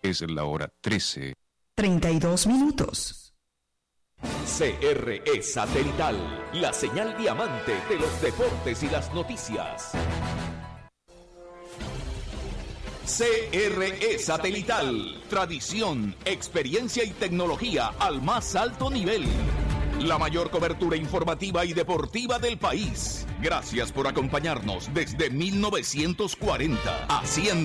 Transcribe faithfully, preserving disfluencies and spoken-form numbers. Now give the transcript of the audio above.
Es la hora trece. treinta y dos minutos. C R E Satelital, la señal diamante de los deportes y las noticias. C R E Satelital, tradición, experiencia y tecnología al más alto nivel. La mayor cobertura informativa y deportiva del país. Gracias por acompañarnos desde mil novecientos cuarenta, haciendo